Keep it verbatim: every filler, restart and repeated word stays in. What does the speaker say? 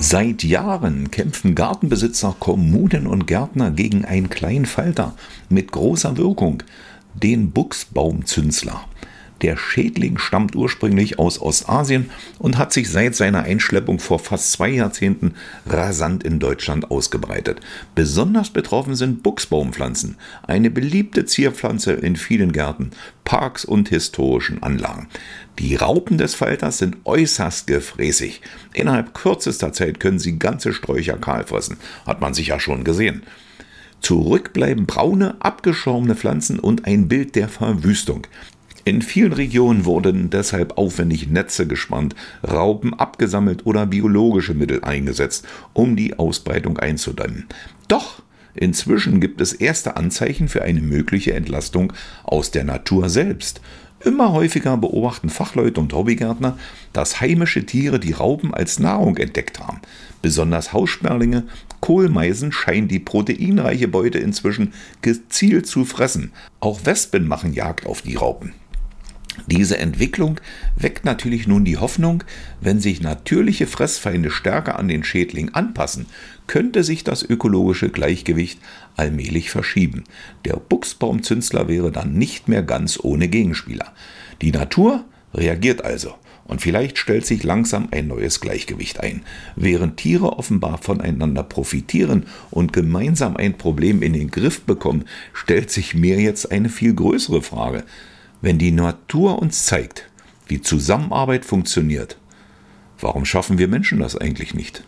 Seit Jahren kämpfen Gartenbesitzer, Kommunen und Gärtner gegen einen Kleinfalter mit großer Wirkung, den Buchsbaumzünsler. Der Schädling stammt ursprünglich aus Ostasien und hat sich seit seiner Einschleppung vor fast zwei Jahrzehnten rasant in Deutschland ausgebreitet. Besonders betroffen sind Buchsbaumpflanzen, eine beliebte Zierpflanze in vielen Gärten, Parks und historischen Anlagen. Die Raupen des Falters sind äußerst gefräßig. Innerhalb kürzester Zeit können sie ganze Sträucher kahl fressen, hat man sicher schon gesehen. Zurück bleiben braune, abgeschorene Pflanzen und ein Bild der Verwüstung. In vielen Regionen wurden deshalb aufwendig Netze gespannt, Raupen abgesammelt oder biologische Mittel eingesetzt, um die Ausbreitung einzudämmen. Doch inzwischen gibt es erste Anzeichen für eine mögliche Entlastung aus der Natur selbst. Immer häufiger beobachten Fachleute und Hobbygärtner, dass heimische Tiere die Raupen als Nahrung entdeckt haben. Besonders Haussperlinge, Kohlmeisen scheinen die proteinreiche Beute inzwischen gezielt zu fressen. Auch Wespen machen Jagd auf die Raupen. Diese Entwicklung weckt natürlich nun die Hoffnung, wenn sich natürliche Fressfeinde stärker an den Schädling anpassen, könnte sich das ökologische Gleichgewicht allmählich verschieben. Der Buchsbaumzünsler wäre dann nicht mehr ganz ohne Gegenspieler. Die Natur reagiert also und vielleicht stellt sich langsam ein neues Gleichgewicht ein. Während Tiere offenbar voneinander profitieren und gemeinsam ein Problem in den Griff bekommen, stellt sich mir jetzt eine viel größere Frage. Wenn die Natur uns zeigt, wie Zusammenarbeit funktioniert, warum schaffen wir Menschen das eigentlich nicht?